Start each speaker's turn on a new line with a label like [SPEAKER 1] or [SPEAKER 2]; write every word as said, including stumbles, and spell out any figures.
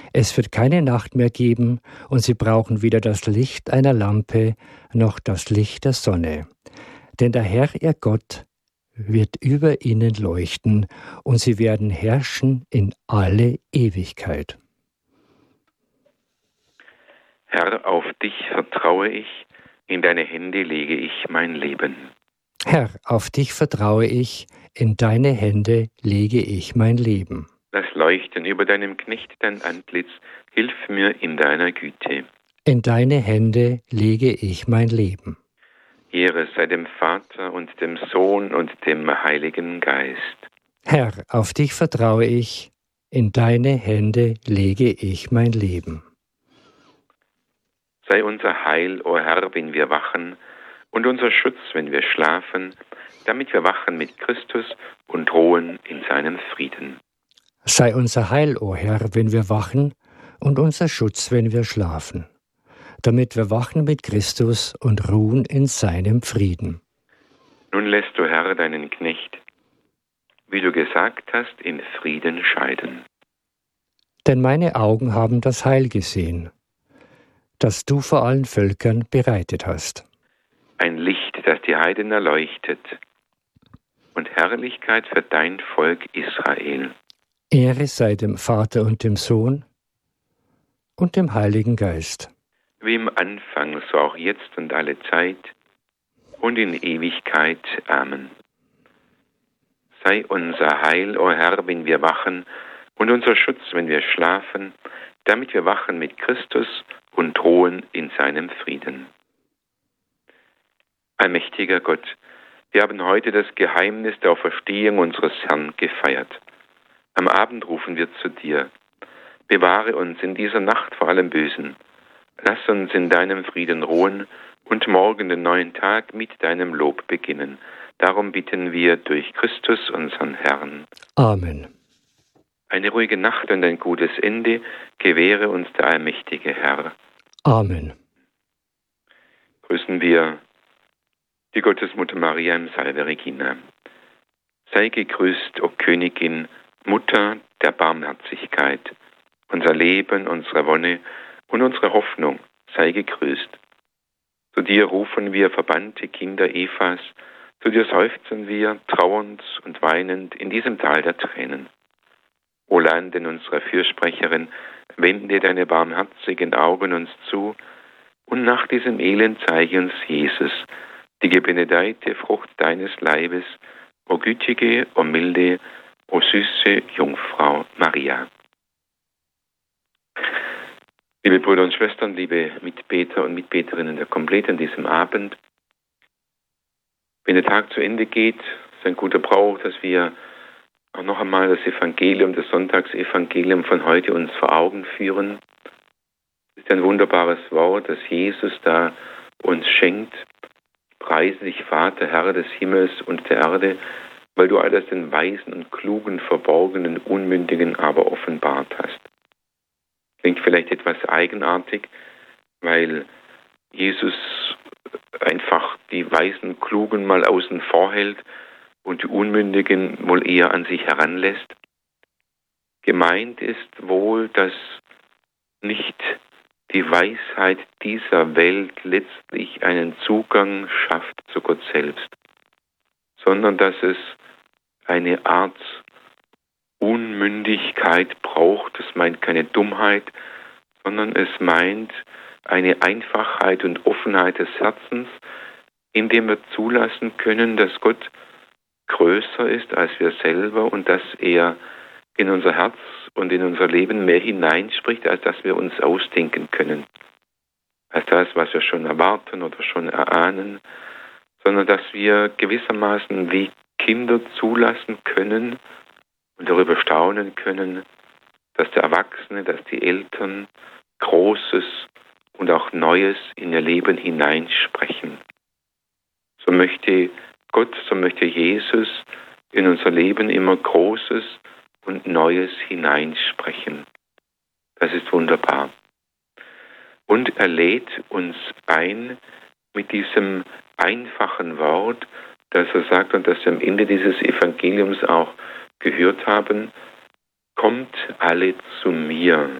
[SPEAKER 1] Es wird keine Nacht mehr geben, und sie brauchen weder das Licht einer Lampe noch das Licht der Sonne. Denn der Herr, ihr Gott, wird über ihnen leuchten, und sie werden herrschen in alle Ewigkeit.
[SPEAKER 2] Herr, auf dich vertraue ich, in deine Hände lege ich mein Leben.
[SPEAKER 1] Herr, auf dich vertraue ich, in deine Hände lege ich mein Leben.
[SPEAKER 2] Lass leuchten über deinem Knecht dein Antlitz, hilf mir in deiner Güte.
[SPEAKER 1] In deine Hände lege ich mein Leben.
[SPEAKER 2] Ehre sei dem Vater und dem Sohn und dem Heiligen Geist.
[SPEAKER 1] Herr, auf dich vertraue ich, in deine Hände lege ich mein Leben.
[SPEAKER 2] Sei unser Heil, o Herr, wenn wir wachen, und unser Schutz, wenn wir schlafen, damit wir wachen mit Christus und ruhen in seinem Frieden.
[SPEAKER 1] Sei unser Heil, o Herr, wenn wir wachen, und unser Schutz, wenn wir schlafen, damit wir wachen mit Christus und ruhen in seinem Frieden.
[SPEAKER 2] Nun lässt du, Herr, deinen Knecht, wie du gesagt hast, in Frieden scheiden.
[SPEAKER 1] Denn meine Augen haben das Heil gesehen, das du vor allen Völkern bereitet hast.
[SPEAKER 2] Ein Licht, das die Heiden erleuchtet, und Herrlichkeit für dein Volk Israel.
[SPEAKER 1] Ehre sei dem Vater und dem Sohn und dem Heiligen Geist.
[SPEAKER 2] Wie im Anfang, so auch jetzt und alle Zeit und in Ewigkeit. Amen. Sei unser Heil, o Herr, wenn wir wachen, und unser Schutz, wenn wir schlafen, damit wir wachen mit Christus und ruhen in seinem Frieden. Allmächtiger Gott, wir haben heute das Geheimnis der Auferstehung unseres Herrn gefeiert. Am Abend rufen wir zu dir. Bewahre uns in dieser Nacht vor allem Bösen. Lass uns in deinem Frieden ruhen und morgen den neuen Tag mit deinem Lob beginnen. Darum bitten wir durch Christus, unseren Herrn.
[SPEAKER 1] Amen.
[SPEAKER 2] Eine ruhige Nacht und ein gutes Ende gewähre uns der allmächtige Herr.
[SPEAKER 1] Amen.
[SPEAKER 2] Grüßen wir die Gottesmutter Maria im Salve Regina. Sei gegrüßt, o Königin, Mutter der Barmherzigkeit. Unser Leben, unsere Wonne und unsere Hoffnung sei gegrüßt. Zu dir rufen wir, verbannte Kinder Evas, zu dir seufzen wir, trauernd und weinend in diesem Tal der Tränen. O Land in unserer Fürsprecherin, wende deine barmherzigen Augen uns zu, und nach diesem Elend zeige uns Jesus, die gebenedeite Frucht deines Leibes, o gütige, o milde, o süße Jungfrau Maria. Liebe Brüder und Schwestern, liebe Mitbeter und Mitbeterinnen der Komplett an diesem Abend, wenn der Tag zu Ende geht, ist ein guter Brauch, dass wir auch noch einmal das Evangelium, das Sonntagsevangelium von heute uns vor Augen führen. Es ist ein wunderbares Wort, das Jesus da uns schenkt. Preise dich, Vater, Herr des Himmels und der Erde, weil du all das den Weisen und Klugen, Verborgenen, Unmündigen aber offenbart hast. Klingt vielleicht etwas eigenartig, weil Jesus einfach die Weisen und Klugen mal außen vor hält und die Unmündigen wohl eher an sich heranlässt. Gemeint ist wohl, dass nicht die Weisheit dieser Welt letztlich einen Zugang schafft zu Gott selbst, sondern dass es eine Art Unmündigkeit braucht. Es meint keine Dummheit, sondern es meint eine Einfachheit und Offenheit des Herzens, indem wir zulassen können, dass Gott größer ist als wir selber und dass er in unser Herz und in unser Leben mehr hineinspricht, als dass wir uns ausdenken können, als das, was wir schon erwarten oder schon erahnen, sondern dass wir gewissermaßen wie Kinder zulassen können und darüber staunen können, dass der Erwachsene, dass die Eltern Großes und auch Neues in ihr Leben hineinsprechen. So möchte Gott, so möchte Jesus in unser Leben immer Großes und Neues hineinsprechen. Das ist wunderbar. Und er lädt uns ein mit diesem einfachen Wort, dass er sagt und dass wir am Ende dieses Evangeliums auch gehört haben, kommt alle zu mir,